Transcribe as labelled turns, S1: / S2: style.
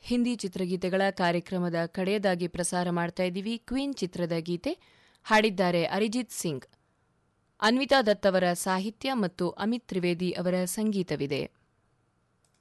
S1: ಹಿಂದಿ ಚಿತ್ರಗೀತೆಗಳ ಕಾರ್ಯಕ್ರಮದ ಕಡೆಯದಾಗಿ ಪ್ರಸಾರ ಮಾಡ್ತಾ ಇದ್ದೀವಿ. ಕ್ವೀನ್ ಚಿತ್ರದ ಗೀತೆ ಹಾಡಿದ್ದಾರೆ ಅರಿಜಿತ್ ಸಿಂಗ್. ಅನ್ವಿತಾ ದತ್ ಅವರ ಸಾಹಿತ್ಯ ಮತ್ತು ಅಮಿತ್ ತ್ರಿವೇದಿ ಅವರ ಸಂಗೀತವಿದೆ.